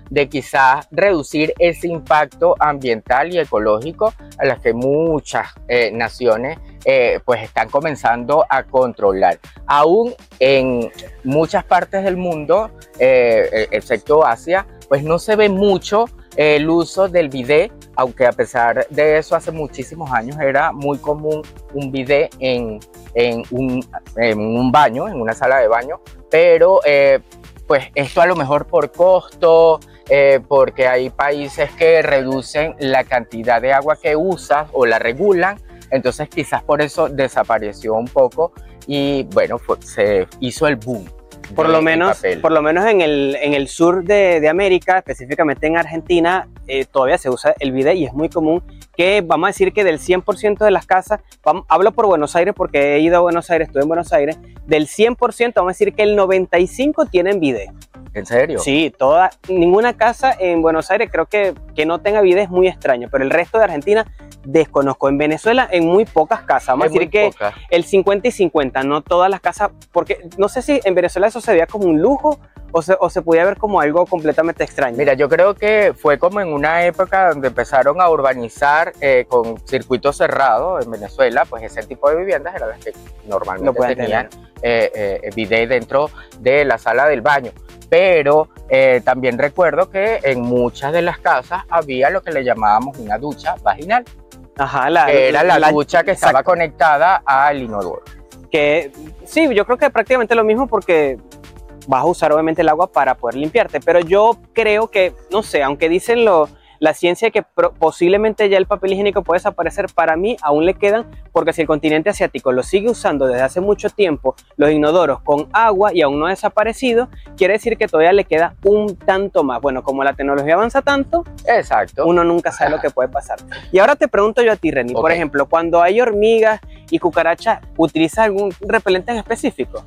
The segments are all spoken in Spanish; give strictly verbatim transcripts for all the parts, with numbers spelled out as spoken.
de quizás reducir ese impacto ambiental y ecológico a las que muchas eh, naciones eh, pues están comenzando a controlar. Aún en muchas partes del mundo, eh, excepto Asia, pues no se ve mucho eh, el uso del bidet, aunque a pesar de eso hace muchísimos años era muy común un bidet en, en, un, en un baño, en una sala de baño, pero eh, pues esto a lo mejor por costo, eh, porque hay países que reducen la cantidad de agua que usas o la regulan, entonces quizás por eso desapareció un poco y bueno, fue, se hizo el boom. Por lo, menos, por lo menos en el, en el sur de, de América, específicamente en Argentina, eh, todavía se usa el bidet y es muy común que, vamos a decir que del cien por ciento de las casas, vamos, hablo por Buenos Aires porque he ido a Buenos Aires, estuve en Buenos Aires, del cien por ciento vamos a decir que el noventa y cinco por ciento tienen bidet. ¿En serio? Sí, toda, ninguna casa en Buenos Aires creo que, que no tenga bidet es muy extraño, pero el resto de Argentina desconozco. En Venezuela en muy pocas casas, vamos a decir que poca. El cincuenta y cincuenta, no todas las casas, porque no sé si en Venezuela eso se veía como un lujo o se, o se podía ver como algo completamente extraño. Mira, yo creo que fue como en una época donde empezaron a urbanizar eh, con circuitos cerrados en Venezuela, pues ese tipo de viviendas eran las que normalmente no tenían eh, eh, bidet dentro de la sala del baño. Pero eh, también recuerdo que en muchas de las casas había lo que le llamábamos una ducha vaginal. Ajá, la, que era la, la ducha que exacto. estaba conectada al inodoro. Que sí, yo creo que prácticamente lo mismo porque vas a usar obviamente el agua para poder limpiarte, pero yo creo que, no sé, aunque dicen lo, la ciencia que pro, posiblemente ya el papel higiénico puede desaparecer, para mí aún le quedan, porque si el continente asiático lo sigue usando desde hace mucho tiempo, los inodoros con agua y aún no ha desaparecido, quiere decir que todavía le queda un tanto más. Bueno, como la tecnología avanza tanto, exacto, uno nunca sabe lo que puede pasar. Y ahora te pregunto yo a ti, Reni, okay. Por ejemplo, cuando hay hormigas y cucarachas, ¿utilizas algún repelente en específico?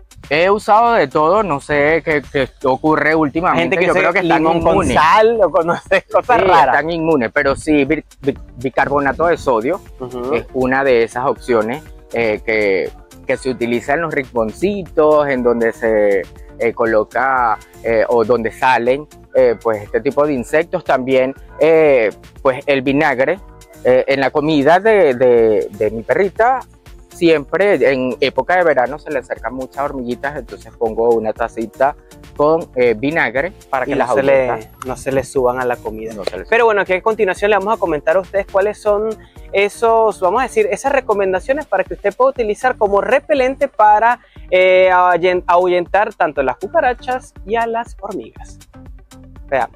He usado de todo, no sé qué, qué ocurre últimamente. Gente que yo creo que están limón inmunes. Con sal o con no sé, cosas sí, raras. Están inmunes, pero sí, bic bicarbonato de sodio uh-huh. es una de esas opciones eh, que, que se utiliza en los rinconcitos, en donde se eh, coloca eh, o donde salen eh, pues este tipo de insectos. También eh, pues el vinagre eh, en la comida de, de, de mi perrita. Siempre en época de verano se le acercan muchas hormiguitas, entonces pongo una tacita con eh, vinagre para que y las no se, le, no se le suban a la comida. No se Pero bueno, aquí a continuación le vamos a comentar a ustedes cuáles son esos, vamos a decir, esas recomendaciones para que usted pueda utilizar como repelente para eh, ahuyentar tanto las cucarachas y a las hormigas. Veamos.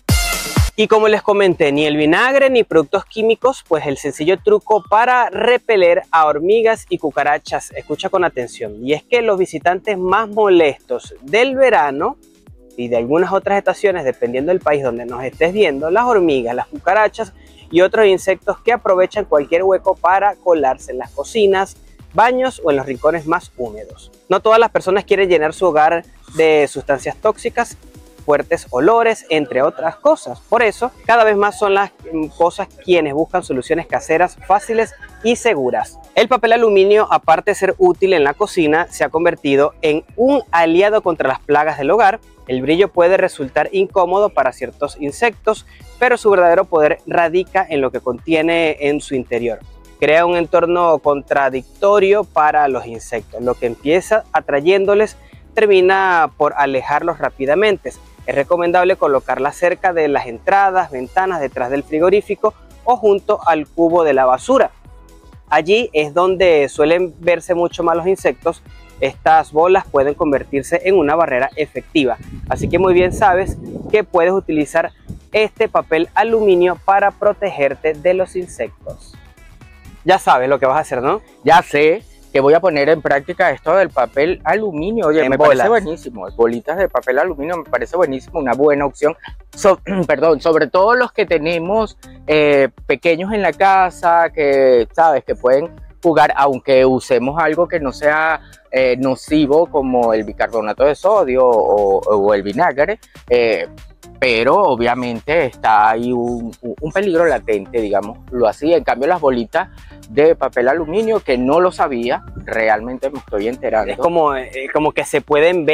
Y como les comenté, ni el vinagre ni productos químicos, pues el sencillo truco para repeler a hormigas y cucarachas, escucha con atención, y es que los visitantes más molestos del verano y de algunas otras estaciones, dependiendo del país donde nos estés viendo, las hormigas, las cucarachas y otros insectos que aprovechan cualquier hueco para colarse en las cocinas, baños o en los rincones más húmedos. No todas las personas quieren llenar su hogar de sustancias tóxicas, fuertes olores, entre otras cosas. Por eso, cada vez más son las cosas quienes buscan soluciones caseras, fáciles y seguras. El papel aluminio, aparte de ser útil en la cocina, se ha convertido en un aliado contra las plagas del hogar. El brillo puede resultar incómodo para ciertos insectos, pero su verdadero poder radica en lo que contiene en su interior. Crea un entorno contradictorio para los insectos. Lo que empieza atrayéndoles termina por alejarlos rápidamente. Es recomendable colocarla cerca de las entradas, ventanas, detrás del frigorífico o junto al cubo de la basura. Allí es donde suelen verse mucho más los insectos. Estas bolas pueden convertirse en una barrera efectiva. Así que muy bien sabes que puedes utilizar este papel aluminio para protegerte de los insectos. Ya sabes lo que vas a hacer, ¿no? Ya sé que voy a poner en práctica esto del papel aluminio. Oye, en me bolas. Parece buenísimo. Bolitas de papel aluminio me parece buenísimo, una buena opción. So, perdón, sobre todo los que tenemos eh, pequeños en la casa, que sabes que pueden jugar, aunque usemos algo que no sea eh, nocivo como el bicarbonato de sodio o, o el vinagre. Eh, pero obviamente está ahí un, un peligro latente, digámoslo así. En cambio, las bolitas de papel aluminio, que no lo sabía, realmente me estoy enterando. Es como, eh, como que se pueden ver